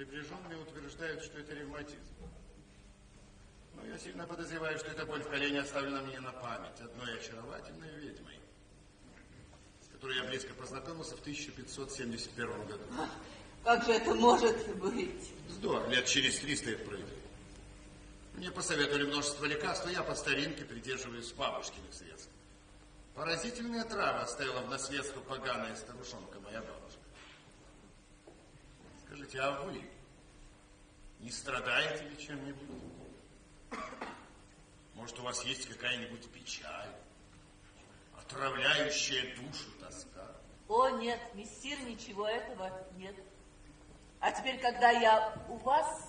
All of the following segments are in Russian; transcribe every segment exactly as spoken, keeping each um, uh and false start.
Приближенные утверждают, что это ревматизм. Но я сильно подозреваю, что эта боль в колене оставлена мне на память одной очаровательной ведьмой, с которой я близко познакомился в тысяча пятьсот семьдесят первом году. Как же это может быть? Вздор, лет через триста это пройдет. Мне посоветовали множество лекарств, но я по старинке придерживаюсь бабушкиных средств. Поразительная трава оставила в наследство поганая старушонка, моя бабушка. Скажите, а вы не страдаете ли чем-нибудь? Может, у вас есть какая-нибудь печаль, отравляющая душу тоска? О, нет, мессир, ничего этого нет. А теперь, когда я у вас,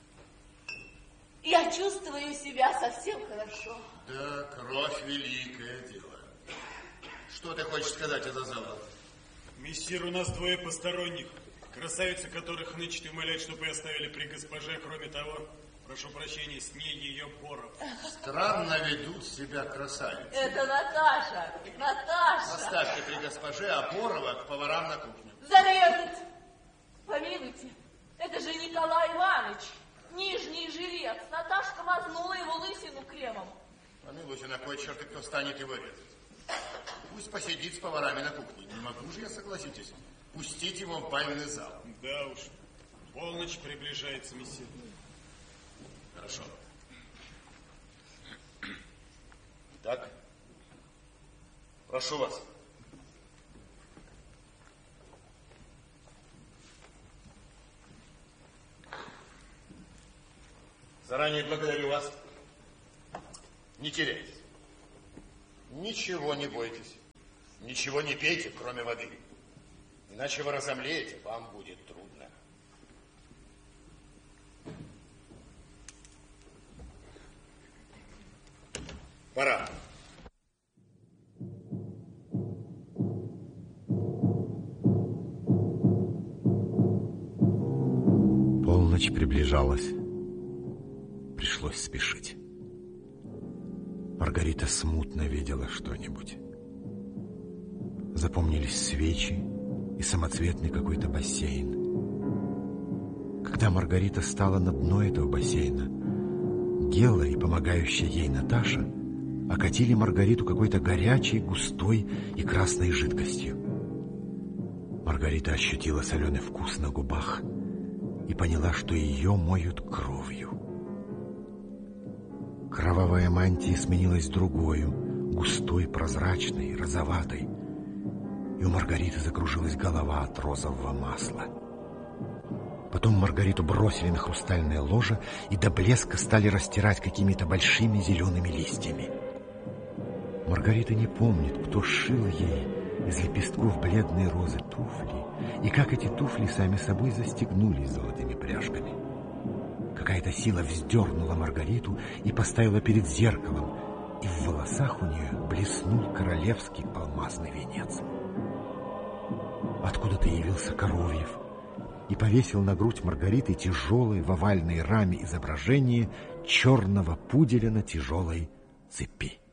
я чувствую себя совсем хорошо. Да, кровь великое дело. Что ты хочешь сказать, Азазелла? Мессир, у нас двое посторонних. Красавицы, которых нынче умоляют, чтобы оставили при госпоже. Кроме того, прошу прощения, с ней ее Боров. Странно ведут себя красавицы. Это Наташа, Наташа. Оставьте при госпоже, а Борова к поварам на кухню. Зарезать! Помилуйте, это же Николай Иванович, нижний жилец. Наташка мазнула его лысину кремом. Помилуйте, на кой черт и кто станет его резать? Пусть посидит с поварами на кухне. Не могу же я, согласитесь, пустить его в бальный зал. Да уж, полночь приближается, мессир. Хорошо. Итак, прошу вас. Заранее благодарю вас. Не теряйтесь. Ничего не бойтесь. Ничего не пейте, кроме воды. Иначе вы разомлеете, вам будет трудно. Пора. Полночь приближалась. Пришлось спешить. Маргарита смутно видела что-нибудь. Запомнились свечи и самоцветный какой-то бассейн. Когда Маргарита стала на дно этого бассейна, Гела и помогающая ей Наташа окатили Маргариту какой-то горячей, густой и красной жидкостью. Маргарита ощутила соленый вкус на губах и поняла, что ее моют кровью. Кровавая мантия сменилась другою, густой, прозрачной, розоватой, и у Маргариты закружилась голова от розового масла. Потом Маргариту бросили на хрустальное ложе и до блеска стали растирать какими-то большими зелеными листьями. Маргарита не помнит, кто сшил ей из лепестков бледной розы туфли, и как эти туфли сами собой застегнулись золотыми пряжками. Какая-то сила вздернула Маргариту и поставила перед зеркалом, и в волосах у нее блеснул королевский алмазный венец. Откуда-то явился Коровьев и повесил на грудь Маргариты тяжелое в овальной раме изображение черного пуделя на тяжелой цепи.